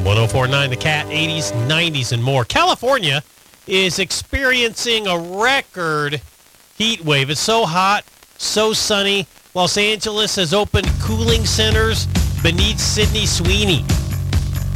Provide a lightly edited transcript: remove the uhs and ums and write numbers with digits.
1049 The Cat, 80s, 90s, and more. California is experiencing a record heat wave. It's so hot, so sunny. Los Angeles has opened cooling centers beneath Sydney Sweeney.